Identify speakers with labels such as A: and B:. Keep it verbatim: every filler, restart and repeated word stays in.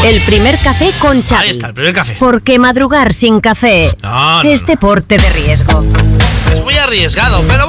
A: El primer café con Xavi.
B: Ahí está, el primer café.
A: Porque madrugar sin café
B: No, no,
A: es
B: no.
A: deporte de riesgo.
B: Es muy arriesgado, pero